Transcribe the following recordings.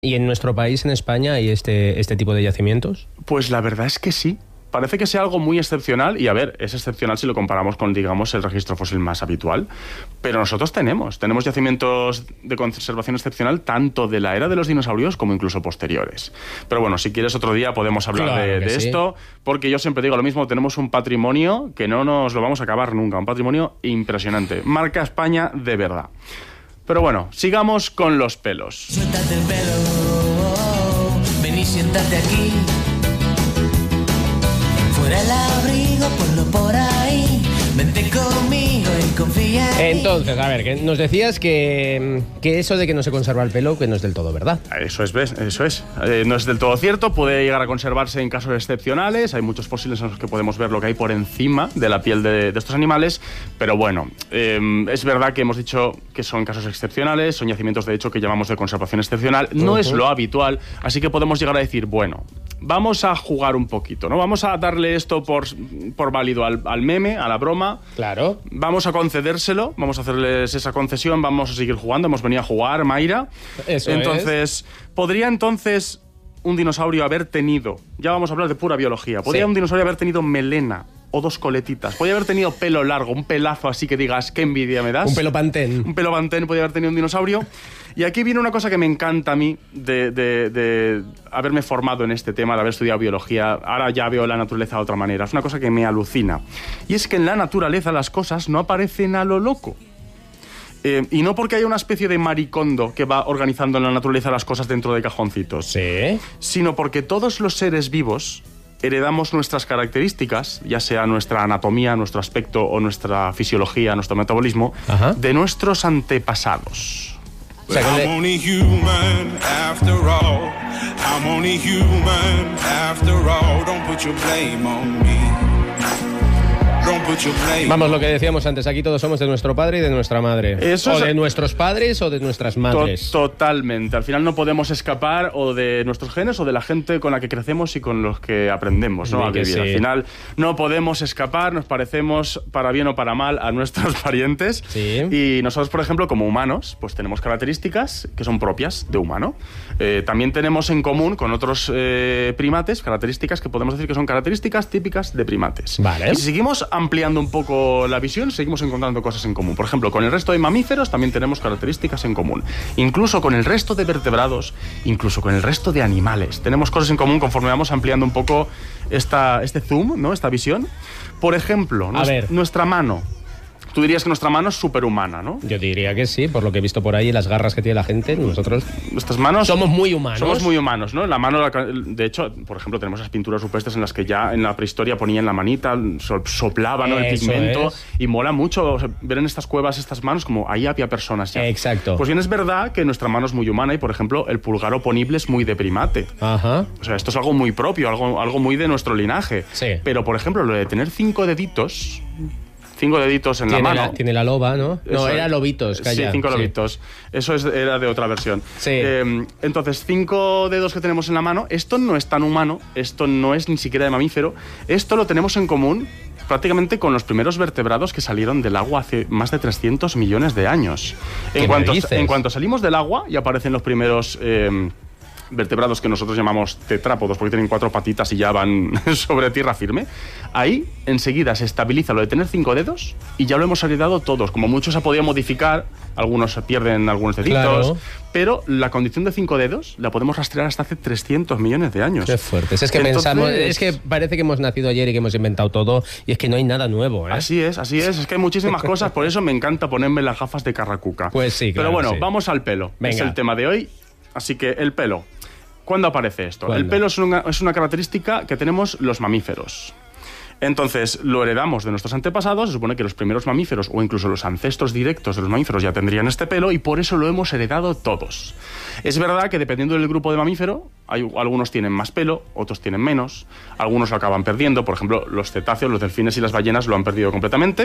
¿Y en nuestro país, en España, hay este tipo de yacimientos? Pues la verdad es que sí. Parece que sea algo muy excepcional y, a ver, es excepcional si lo comparamos con, digamos, el registro fósil más habitual. Pero nosotros tenemos yacimientos de conservación excepcional tanto de la era de los dinosaurios como incluso posteriores. Pero bueno, si quieres otro día podemos hablar de esto, porque yo siempre digo lo mismo, tenemos un patrimonio que no nos lo vamos a acabar nunca, un patrimonio impresionante. Marca España de verdad. Pero bueno, sigamos con los pelos. Suéltate el pelo, ven y siéntate aquí. Fuera el abrigo, ponlo por ahí. Vente conmigo y confía en mí. Entonces, a ver, que nos decías que eso de que no se conserva el pelo, que no es del todo verdad. Eso es, ¿ves? Eso es. No es del todo cierto, puede llegar a conservarse en casos excepcionales. Hay muchos fósiles en los que podemos ver lo que hay por encima de la piel de estos animales. Pero bueno, es verdad que hemos dicho que son casos excepcionales, son yacimientos de hecho que llamamos de conservación excepcional. No es lo habitual, así que podemos llegar a decir, bueno, vamos a jugar un poquito, ¿no? Vamos a darle esto por válido al meme, a la broma. Claro. Vamos a concedérselo, vamos a hacerles esa concesión, vamos a seguir jugando, hemos venido a jugar, Mayra. Eso entonces, ¿podría entonces un dinosaurio haber tenido, ya vamos a hablar de pura biología, ¿podría un dinosaurio haber tenido melena o dos coletitas? ¿Podría haber tenido pelo largo, un pelazo así que digas, qué envidia me das? Un pelo pantén. Un pelo pantén podría haber tenido un dinosaurio. Y aquí viene una cosa que me encanta a mí de haberme formado en este tema, de haber estudiado biología. Ahora ya veo la naturaleza de otra manera. Es una cosa que me alucina. Y es que en la naturaleza las cosas no aparecen a lo loco. Y no porque haya una especie de maricondo que va organizando en la naturaleza las cosas dentro de cajoncitos. Sí. Sino porque todos los seres vivos heredamos nuestras características, ya sea nuestra anatomía, nuestro aspecto o nuestra fisiología, nuestro metabolismo, de nuestros antepasados. O sea, I'm only human after all. I'm only human after all. Don't put your blame on me. Vamos, lo que decíamos antes, aquí todos somos de nuestro padre y de nuestra madre. Eso de nuestros padres o de nuestras madres. Totalmente. Al final no podemos escapar o de nuestros genes o de la gente con la que crecemos y con los que aprendemos, ¿no? A vivir. Al final no podemos escapar, nos parecemos para bien o para mal a nuestros parientes. Sí. Y nosotros, por ejemplo, como humanos, pues tenemos características que son propias de humano. También tenemos en común con otros primates características que podemos decir que son características típicas de primates. Vale. Y si seguimos ampliando un poco la visión, seguimos encontrando cosas en común. Por ejemplo, con el resto de mamíferos también tenemos características en común. Incluso con el resto de vertebrados, incluso con el resto de animales. Tenemos cosas en común conforme vamos ampliando un poco este zoom, ¿no? Esta visión. Por ejemplo, nuestra mano. Tú dirías que nuestra mano es superhumana, ¿no? Yo diría que sí, por lo que he visto por ahí, las garras que tiene la gente, nosotros... Nuestras manos... Somos muy humanos. Somos muy humanos, ¿no? La mano, de hecho, por ejemplo, tenemos esas pinturas rupestres en las que ya en la prehistoria ponían la manita, soplaban, ¿no? El pigmento, y mola mucho ver en estas cuevas estas manos como ahí había personas ya. Exacto. Pues bien, es verdad que nuestra mano es muy humana y, por ejemplo, el pulgar oponible es muy de primate. Ajá. O sea, esto es algo muy propio, algo muy de nuestro linaje. Sí. Pero, por ejemplo, lo de tener 5 deditos... 5 deditos en la mano. Tiene la loba, ¿no? No, era lobitos, calla. Sí, 5 lobitos. Eso era de otra versión. Sí. Entonces, 5 dedos que tenemos en la mano, esto no es tan humano, esto no es ni siquiera de mamífero, esto lo tenemos en común prácticamente con los primeros vertebrados que salieron del agua hace más de 300 millones de años. En cuanto salimos del agua y aparecen los primeros... vertebrados que nosotros llamamos tetrápodos porque tienen 4 patitas y ya van sobre tierra firme, ahí enseguida se estabiliza lo de tener 5 dedos y ya lo hemos heredado todos. Como muchos se ha podido modificar, algunos se pierden algunos deditos, pero la condición de 5 dedos la podemos rastrear hasta hace 300 millones de años. Qué fuerte. Es que pensamos, es que parece que hemos nacido ayer y que hemos inventado todo y es que no hay nada nuevo, ¿eh? Así es, es que hay muchísimas cosas, por eso me encanta ponerme las gafas de Carracuca. Pues sí, claro. Pero bueno, sí. Vamos al pelo. Venga. Es el tema de hoy, así que el pelo. ¿Cuándo aparece esto? ¿Cuándo? El pelo es una característica que tenemos los mamíferos. Entonces, lo heredamos de nuestros antepasados, se supone que los primeros mamíferos o incluso los ancestros directos de los mamíferos ya tendrían este pelo y por eso lo hemos heredado todos. Es verdad que dependiendo del grupo de mamífero, algunos tienen más pelo, otros tienen menos, algunos lo acaban perdiendo, por ejemplo, los cetáceos, los delfines y las ballenas lo han perdido completamente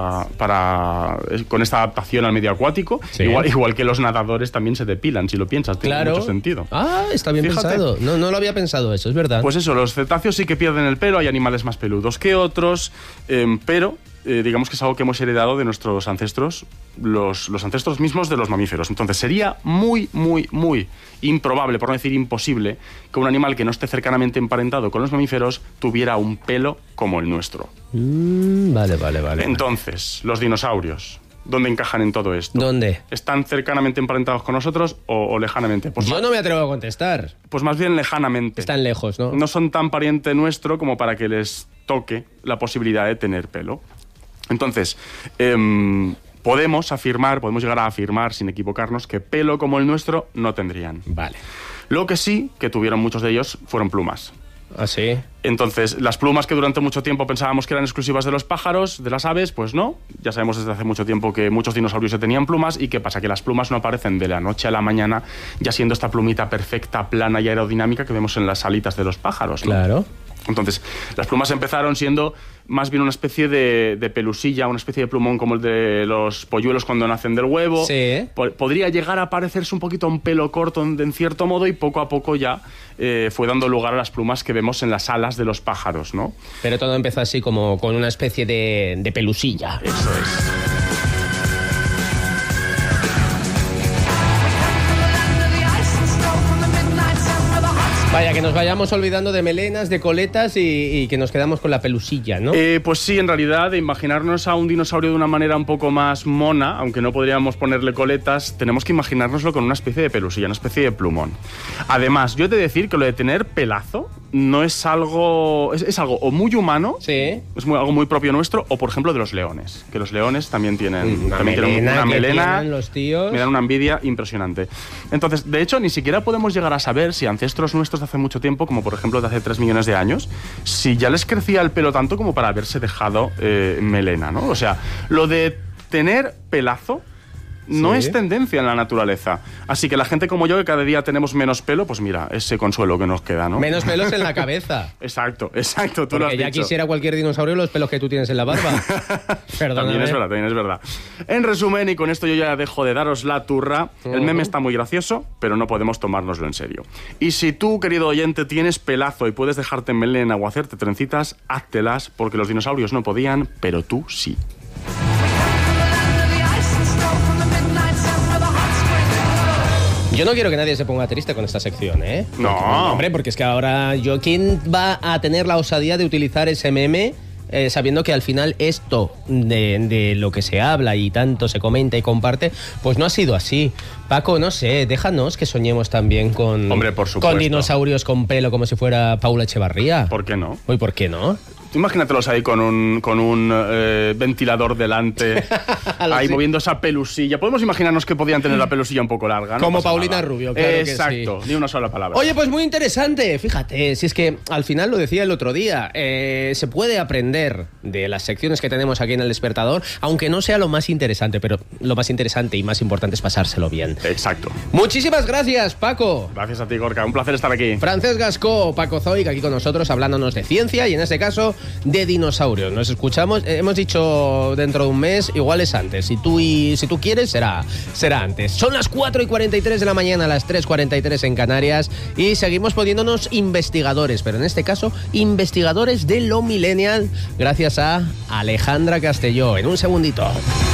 con esta adaptación al medio acuático, sí. igual que los nadadores también se depilan, si lo piensas, tiene mucho sentido. Ah, está bien pensado, no lo había pensado eso, es verdad. Pues eso, los cetáceos sí que pierden el pelo, hay animales más peludos que otros, pero digamos que es algo que hemos heredado de nuestros ancestros, los ancestros mismos de los mamíferos. Entonces sería muy, muy, muy improbable, por no decir imposible, que un animal que no esté cercanamente emparentado con los mamíferos tuviera un pelo como el nuestro. Vale. Entonces, los dinosaurios, ¿dónde encajan en todo esto? ¿Dónde? ¿Están cercanamente emparentados con nosotros o lejanamente? Pues yo no me atrevo a contestar. Pues más bien lejanamente. Están lejos, ¿no? No son tan pariente nuestro como para que les toque la posibilidad de tener pelo. Entonces, podemos llegar a afirmar, sin equivocarnos, que pelo como el nuestro no tendrían. Vale. Lo que sí que tuvieron muchos de ellos fueron plumas. ¿Ah, sí? Entonces, las plumas que durante mucho tiempo pensábamos que eran exclusivas de los pájaros, de las aves, pues no. Ya sabemos desde hace mucho tiempo que muchos dinosaurios ya tenían plumas. ¿Y qué pasa? Que las plumas no aparecen de la noche a la mañana, ya siendo esta plumita perfecta, plana y aerodinámica que vemos en las alitas de los pájaros, ¿no? Claro. Entonces, las plumas empezaron siendo más bien una especie de pelusilla, una especie de plumón como el de los polluelos cuando nacen del huevo. Sí. Podría llegar a parecerse un poquito a un pelo corto en cierto modo, y poco a poco ya fue dando lugar a las plumas que vemos en las alas de los pájaros, ¿no? Pero todo empezó así como con una especie de pelusilla. Eso es. Vaya, que nos vayamos olvidando de melenas, de coletas y que nos quedamos con la pelusilla, ¿no? Pues sí, en realidad, de imaginarnos a un dinosaurio de una manera un poco más mona, aunque no podríamos ponerle coletas, tenemos que imaginárnoslo con una especie de pelusilla, una especie de plumón. Además, yo he de decir que lo de tener pelazo no es algo... Es algo o muy humano, sí, es algo muy propio nuestro, o por ejemplo de los leones, que los leones también tienen una melena, los tíos. Me dan una envidia impresionante. Entonces, de hecho, ni siquiera podemos llegar a saber si ancestros nuestros de hace mucho tiempo, como por ejemplo de hace 3 millones de años, si ya les crecía el pelo tanto como para haberse dejado melena, ¿no? O sea, lo de tener pelazo no es tendencia en la naturaleza. Así que la gente como yo, que cada día tenemos menos pelo, pues mira, ese consuelo que nos queda, ¿no? Menos pelos en la cabeza. Exacto, tú porque lo has ya dicho. Quisiera cualquier dinosaurio los pelos que tú tienes en la barba. Perdóname. También es verdad. En resumen, y con esto yo ya dejo de daros la turra, el meme está muy gracioso, pero no podemos tomárnoslo en serio. Y si tú, querido oyente, tienes pelazo y puedes dejarte melena o hacerte trencitas, háztelas, porque los dinosaurios no podían, pero tú sí. Yo no quiero que nadie se ponga triste con esta sección, ¿eh? No. Hombre, porque es que ahora ¿quién va a tener la osadía de utilizar ese meme sabiendo que al final esto de lo que se habla y tanto se comenta y comparte, pues no ha sido así? Paco, no sé, déjanos que soñemos también con... Hombre, por supuesto. Con dinosaurios con pelo como si fuera Paula Echevarría. ¿Por qué no? Uy, ¿por qué no? Tú imagínatelos ahí con un ventilador delante, ahí moviendo esa pelusilla. Podemos imaginarnos que podían tener la pelusilla un poco larga, ¿no? Como pasa Paulina nada. Rubio, claro. Exacto, que sí. Ni una sola palabra. Oye, pues muy interesante, fíjate, si es que al final lo decía el otro día, se puede aprender de las secciones que tenemos aquí en El Despertador, aunque no sea lo más interesante, pero lo más interesante y más importante es pasárselo bien. Exacto. Muchísimas gracias, Paco. Gracias a ti, Gorka, un placer estar aquí. Francesc Gascó, Paco Zoic, aquí con nosotros hablándonos de ciencia y en este caso de dinosaurios. Nos escuchamos, hemos dicho dentro de un mes, igual es antes. Si tú quieres, será antes. Son las 4:43 de la mañana, las 3:43 en Canarias, y seguimos poniéndonos investigadores, pero en este caso, investigadores de lo millennial, gracias a Alejandra Castelló. En un segundito.